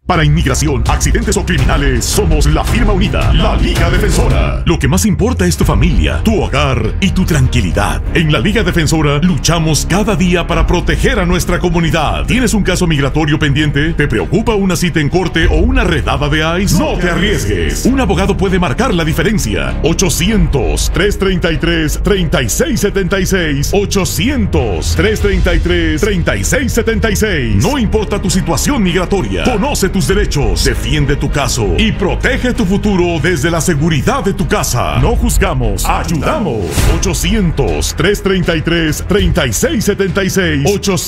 Para inmigración, accidentes o criminales, somos la firma unida, la Liga Defensora. Lo que más importa es tu familia, tu hogar y tu tranquilidad. En la Liga Defensora luchamos cada día para proteger a nuestra comunidad. ¿Tienes un caso migratorio pendiente? ¿Te preocupa una cita en corte o una redada de ICE? No te arriesgues. Un abogado puede marcar la diferencia. 800-333-3676. 800-333-3676. No importa tu situación migratoria. Conoce tus derechos, defiende tu caso y protege tu futuro desde la seguridad de tu casa. No juzgamos, ayudamos. 800-333-3676.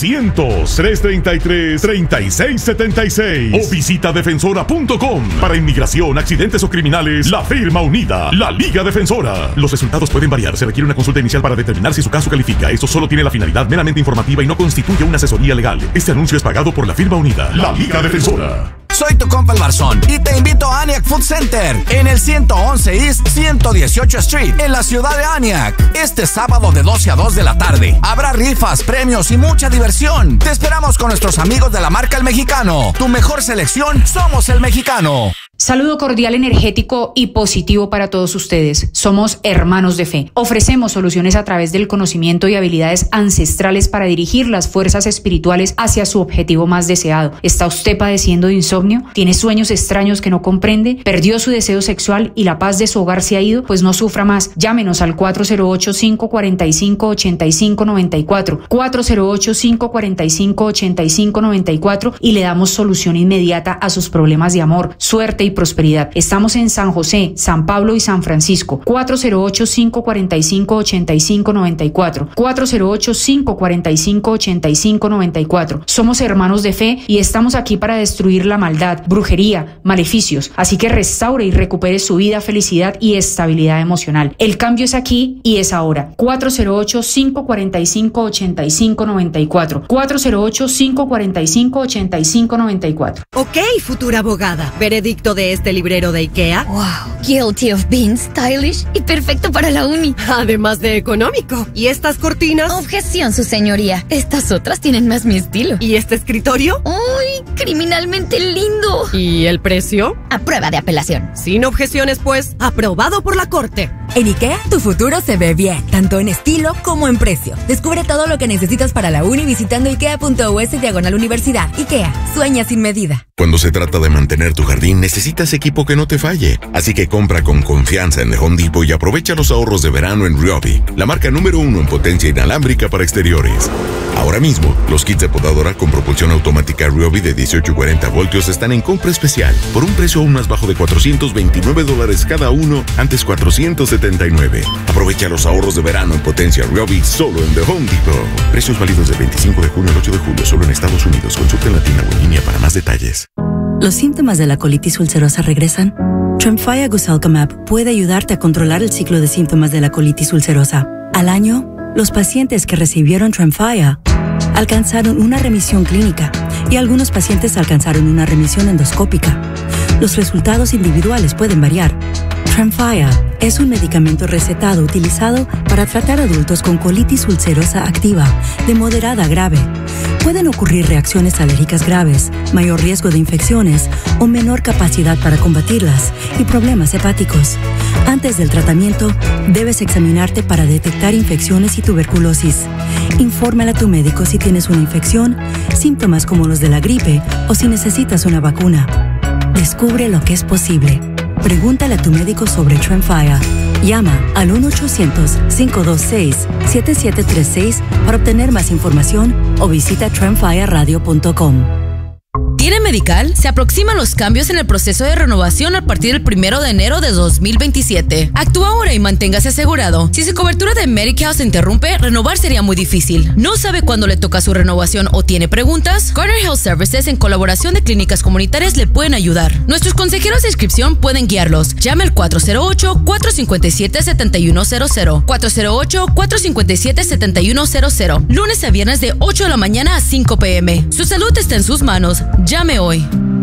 800-333-3676. O visita defensora.com. Para inmigración, accidentes o criminales, la firma unida, la Liga Defensora. Los resultados pueden variar. Se requiere una consulta inicial para determinar si su caso califica. Esto solo tiene la finalidad meramente informativa y no constituye una asesoría legal. Este anuncio es pagado por la firma unida, la Liga Defensora. Soy tu compa el Barzón y te invito a Aniac Food Center en el 111 East 118 Street en la ciudad de Aniac. Este sábado de 12 a 2 de la tarde habrá rifas, premios y mucha diversión. Te esperamos con nuestros amigos de la marca El Mexicano. Tu mejor selección, somos El Mexicano. Saludo cordial, energético y positivo para todos ustedes. Somos hermanos de fe. Ofrecemos soluciones a través del conocimiento y habilidades ancestrales para dirigir las fuerzas espirituales hacia su objetivo más deseado. ¿Está usted padeciendo de insomnio? ¿Tiene sueños extraños que no comprende? ¿Perdió su deseo sexual y la paz de su hogar se ha ido? Pues no sufra más. Llámenos al 408-545-8594. 408-545-8594 y le damos solución inmediata a sus problemas de amor, suerte y prosperidad. Estamos en San José, San Pablo y San Francisco. 408-545-8594. 408-545-8594. Somos hermanos de fe y estamos aquí para destruir la maldad, brujería, maleficios. Así que restaure y recupere su vida, felicidad y estabilidad emocional. El cambio es aquí y es ahora. 408-545-8594. 408-545-8594. Ok, futura abogada. Veredicto de este librero de IKEA. Wow, guilty of being stylish y perfecto para la uni. Además de económico. ¿Y estas cortinas? Objeción, su señoría. Estas otras tienen más mi estilo. ¿Y este escritorio? ¡Uy, criminalmente lindo! ¿Y el precio? A prueba de apelación. Sin objeciones, pues. Aprobado por la corte. En IKEA, tu futuro se ve bien, tanto en estilo como en precio. Descubre todo lo que necesitas para la uni visitando ikea.us/universidad. IKEA, sueña sin medida. Cuando se trata de mantener tu jardín, necesitas equipo que no te falle. Así que compra con confianza en The Home Depot y aprovecha los ahorros de verano en Ryobi, la marca número 1 en potencia inalámbrica para exteriores. Ahora mismo, los kits de podadora con propulsión automática Ryobi de 18 y 40 voltios están en compra especial por un precio aún más bajo de $429 cada uno, antes $479. Aprovecha los ahorros de verano en potencia Ryobi solo en The Home Depot. Precios válidos del 25 de junio al 8 de julio solo en Estados Unidos. Consulta en la tienda o en línea para más detalles. ¿Los síntomas de la colitis ulcerosa regresan? Tremfya Guselkumab puede ayudarte a controlar el ciclo de síntomas de la colitis ulcerosa. Al año, los pacientes que recibieron Tremfya alcanzaron una remisión clínica y algunos pacientes alcanzaron una remisión endoscópica. Los resultados individuales pueden variar. Tremfya es un medicamento recetado utilizado para tratar adultos con colitis ulcerosa activa, de moderada a grave. Pueden ocurrir reacciones alérgicas graves, mayor riesgo de infecciones o menor capacidad para combatirlas y problemas hepáticos. Antes del tratamiento, debes examinarte para detectar infecciones y tuberculosis. Infórmale a tu médico si tienes una infección, síntomas como los de la gripe o si necesitas una vacuna. Descubre lo que es posible. Pregúntale a tu médico sobre Tremfya. Llama al 1-800-526-7736 para obtener más información o visita tremfyaradio.com. ¿Tiene Medical? Se aproximan los cambios en el proceso de renovación a partir del 1 de enero de 2027. Actúa ahora y manténgase asegurado. Si su cobertura de Medical se interrumpe, renovar sería muy difícil. ¿No sabe cuándo le toca su renovación o tiene preguntas? Garner Health Services, en colaboración de clínicas comunitarias, le pueden ayudar. Nuestros consejeros de inscripción pueden guiarlos. Llame al 408-457-7100. 408-457-7100. Lunes a viernes de 8 de la mañana a 5 p.m. Su salud está en sus manos. Llame hoy.